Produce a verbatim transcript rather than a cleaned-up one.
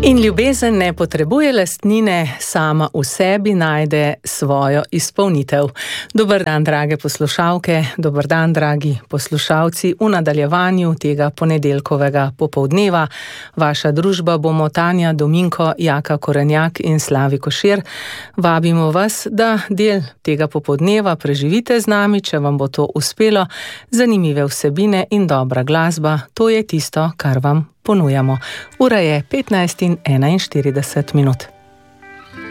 In ljubezen ne potrebuje lastnine, sama v sebi najde svojo izpolnitev. Dober dan, drage poslušalke, dober dan, dragi poslušalci. V nadaljevanju tega ponedeljkovega popoldneva vaša družba bomo Tanja Dominko, Jaka Korenjak in Slavi Košir. Vabimo vas, da del tega popoldneva preživite z nami, če vam bo to uspelo. Zanimive vsebine in dobra glasba, to je tisto, kar vam ponujamo. Ura je petnajst in enainštirideset minut.